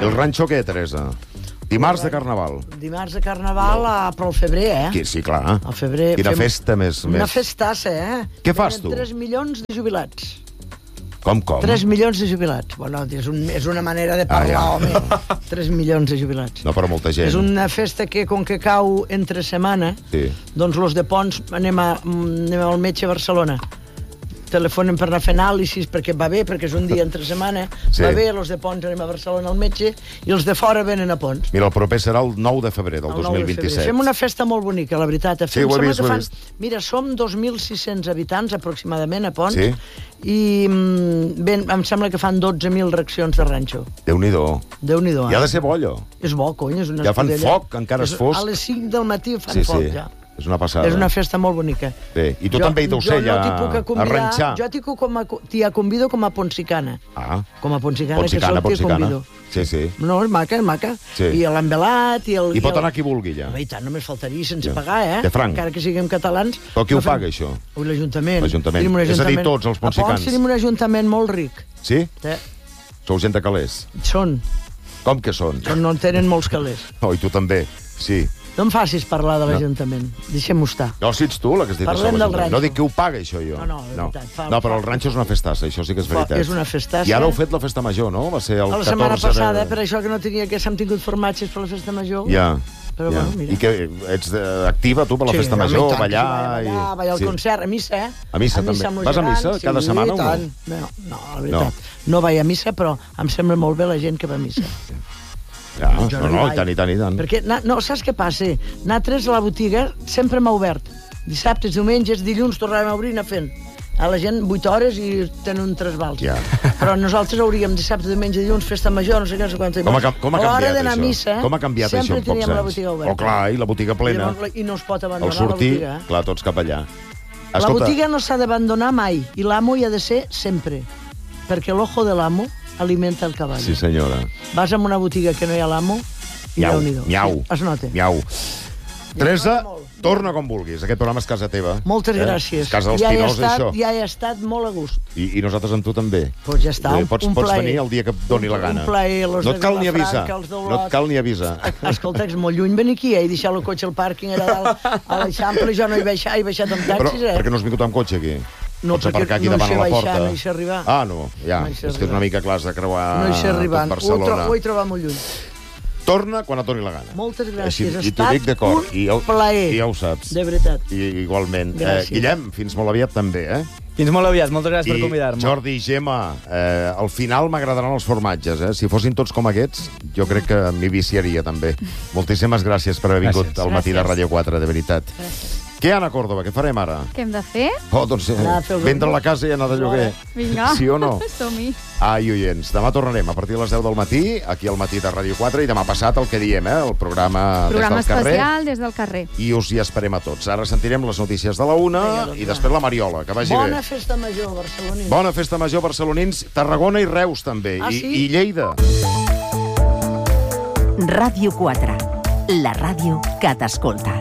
El ranxo què, Teresa? Dimarts de Carnaval. Dimarts de Carnaval, però al febrer, Sí, clar. Al febrer. Quina festa més... Una festassa, Què fas, tu? 3 milions de jubilats. Com? 3 milions de jubilats. Bueno, és una manera de parlar, home. 3 milions de jubilats. No, però molta gent. És una festa que, com que cau entre setmana, doncs los de Pons anem al metge a Barcelona. Telefonen per anar a fer anàlisis perquè va bé, perquè és un dia entre setmana, va bé, els de Pons anem a Barcelona al metge i els de fora venen a Pons. Mira, el proper serà el 9 de febrer del 2027. Fem una festa molt bonica, la veritat. Sí, ho he vist. Mira, som 2.600 habitants aproximadament a Pons i em sembla que fan 12.000 reaccions de ranxo. Déu-n'hi-do. Déu-n'hi-do. I ha de ser bo, allò. És bo, cony. Ja fan foc, encara és fosc. A les 5 del matí fan foc, ja. És una passada. És una festa molt bonica. Bé, i tu també hi deus ser ja a ranxar. Jo t'hi convido com a ponsicana. Com a ponsicana, que soc, t'hi convido. Sí. No, és maca, és maca. I l'envelat... I pot anar qui vulgui, ja. I tant, només faltaria sense pagar, De franc. Encara que siguem catalans. Però qui ho paga, això? L'Ajuntament. És a dir, tots els ponsicans. A Pons tenim un ajuntament molt ric. Sí? Sou gent de calés. Són. Com que són? No en tenen molts calés. Oh, i tu també, sí. No em facis parlar de l'Ajuntament. Deixem-ho estar. No, si ets tu la que has dit això. Parlem del ranxo. No dic que ho paga, això, jo. No, de veritat. No, però el ranxo és una festassa, això sí que és veritat. És una festassa. I ara heu fet la festa major, no? Va ser el 14 de... La setmana passada, per això que no tenia que s'hem tingut formatges per la festa major. Ja. Però bueno, mira. I que ets activa, tu, per la festa major, ballar... Ballar al concert, a missa, A missa, també. Vas a missa cada setmana o no? No, la veritat. No vaig a missa, però em sembla molt bé la gent que va a missa. Ja, no, i tant. Perquè, no, saps què passa? Nosaltres a la botiga sempre m'ha obert. Dissabtes, diumenges, dilluns tornàvem a obrir i anar fent. A la gent 8 hores i tenen un trasbals. Però nosaltres hauríem dissabte, diumenge, dilluns, festa major, no sé què, no sé quant. Com ha canviat això? Missa, com ha canviat això en pocs anys? Sempre teníem la botiga oberta. Oh, clar, i la botiga plena. I no es pot abandonar la botiga. Al sortir, clar, tots cap allà. La botiga no s'ha d'abandonar mai, i l'amo hi ha de ser sempre. Perquè l'ojo de l'amo alimenta el cavall. Sí, senyora. Vas a una botiga que no hi ha l'amo i Déu-n'hi-do. Es nota. Miau. Teresa, torna com vulguis. Aquest programa és casa teva. Moltes gràcies. És casa dels Pinós, això. Ja he estat molt a gust. I nosaltres amb tu també. Doncs ja està, un plaer. Pots venir el dia que et doni la gana. Un plaer. No et cal ni avisar. No et cal ni avisar. Escolta, és molt lluny venir aquí, he deixat el cotxe al pàrquing allà dalt a l'Eixample i jo no he baixat amb taxis, Però per què no has vingut amb cotxe aquí? No, pots aparcar aquí davant a la porta. No hi sé arribar. No, ja. És que és una mica clar de creuar tot Barcelona. Ho he trobat molt lluny. Torna quan et doni la gana. Moltes gràcies. I t'ho dic d'acord. Un plaer. I ja ho saps. De veritat. I igualment. Gràcies. Guillem, fins molt aviat també, Fins molt aviat, moltes gràcies per convidar-me. I Jordi i Gemma, al final m'agradaran els formatges, Si fossin tots com aquests, jo crec que m'hi viciaria també. Moltíssimes gràcies per haver vingut al matí de Ràdio 4, de veritat. Què, Anna Córdoba, què farem ara? Què hem de fer? Doncs vendre la casa i anar de lloguer. Vinga. Sí o no? Som-hi. Ai, oients, demà tornarem a partir de les 10 del matí, aquí al matí de Ràdio 4, i demà passat el que diem, el programa des del carrer. Programa especial des del carrer. I us hi esperem a tots. Ara sentirem les notícies de la 1 i després la Mariola, que vagi bé. Bona festa major, barcelonins. Bona festa major, barcelonins. Tarragona i Reus, també. I Lleida. Ràdio 4, la ràdio que t'escolta.